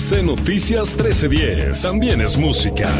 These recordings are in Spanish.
ABC Noticias 1310. También es música.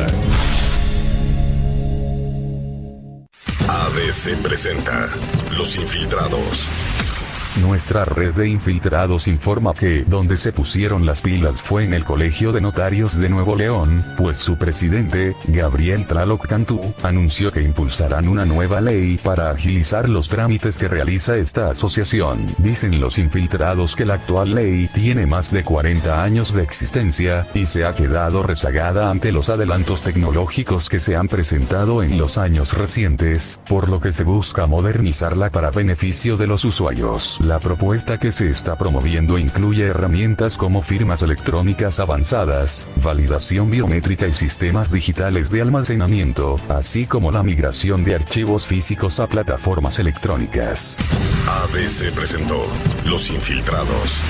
ABC presenta Los Infiltrados. Nuestra red de infiltrados informa que donde se pusieron las pilas fue en el Colegio de Notarios de Nuevo León, pues su presidente, Gabriel Tlaloc Cantú, anunció que impulsarán una nueva ley para agilizar los trámites que realiza esta asociación. Dicen los infiltrados que la actual ley tiene más de 40 años de existencia, y se ha quedado rezagada ante los adelantos tecnológicos que se han presentado en los años recientes, por lo que se busca modernizarla para beneficio de los usuarios. La propuesta que se está promoviendo incluye herramientas como firmas electrónicas avanzadas, validación biométrica y sistemas digitales de almacenamiento, así como la migración de archivos físicos a plataformas electrónicas. ABC presentó Los Infiltrados.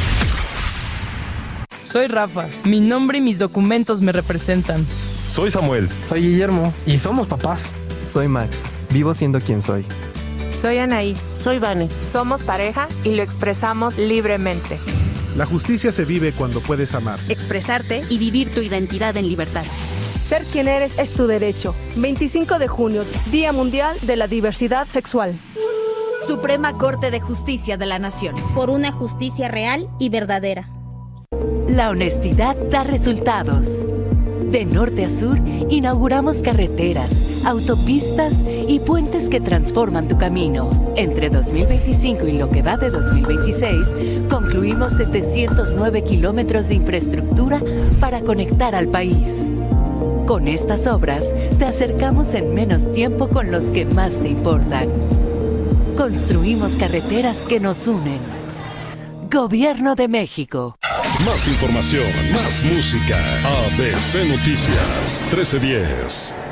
Soy Rafa. Mi nombre y mis documentos me representan. Soy Samuel. Soy Guillermo. Y somos papás. Soy Max. Vivo siendo quien soy. Soy Anaí. Soy Vane. Somos pareja y lo expresamos libremente. La justicia se vive cuando puedes amar, expresarte y vivir tu identidad en libertad. Ser quien eres es tu derecho. 25 de junio, Día Mundial de la Diversidad Sexual. Suprema Corte de Justicia de la Nación. Por una justicia real y verdadera. La honestidad da resultados. De norte a sur, inauguramos carreteras, autopistas y puentes que transforman tu camino. Entre 2025 y lo que va de 2026, concluimos 709 kilómetros de infraestructura para conectar al país. Con estas obras, te acercamos en menos tiempo con los que más te importan. Construimos carreteras que nos unen. Gobierno de México. Más información, más música. ABC Noticias 1310.